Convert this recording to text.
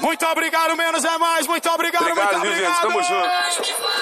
Muito obrigado, menos é mais. Muito obrigado, Obrigado, muito viu, obrigado. gente? Tamo junto.